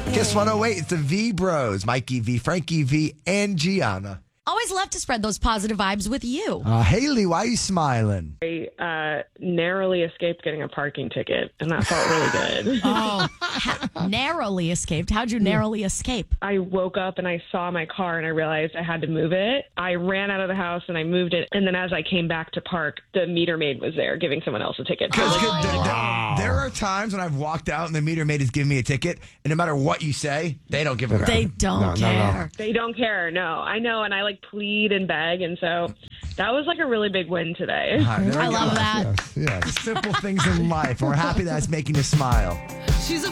Kiss 108, it's the V Bros. Mikey V, Frankie V, and Gianna. Always love to spread those positive vibes with you. Haley, why are you smiling? I narrowly escaped getting a parking ticket, and that felt really good. Narrowly escaped. How'd you narrowly escape? I woke up and I saw my car, and I realized I had to move it. I ran out of the house, and I moved it. And then as I came back to park, the meter maid was there giving someone else a ticket. There are times when I've walked out and the meter maid has given me a ticket, and no matter what you say, they don't give a crap. They don't care. They don't care. No, I know. And I plead and beg. And so that was a really big win today. I love that. Yes. The simple things in life. And we're happy that it's making you smile. She's a